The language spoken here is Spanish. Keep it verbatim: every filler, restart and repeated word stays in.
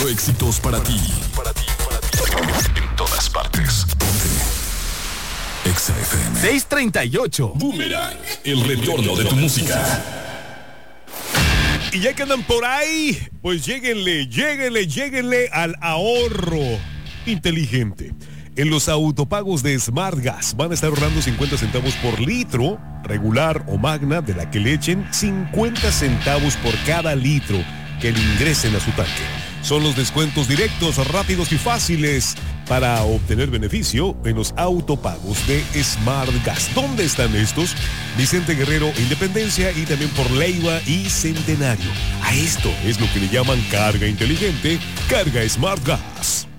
Solo éxitos para ti. Para ti, para ti. En todas partes. Ponte Exa F M. seis treinta y ocho. Boomerang. El retorno de tu música. Y ya que andan por ahí, pues lléguenle, lléguenle, lléguenle al ahorro inteligente. En los autopagos de Smart Gas van a estar ahorrando cincuenta centavos por litro, regular o magna, de la que le echen cincuenta centavos por cada litro que le ingresen a su tanque. Son los descuentos directos, rápidos y fáciles para obtener beneficio en los autopagos de Smart Gas. ¿Dónde están estos? Vicente Guerrero, Independencia, y también por Leiva y Centenario. A esto es lo que le llaman carga inteligente, carga Smart Gas.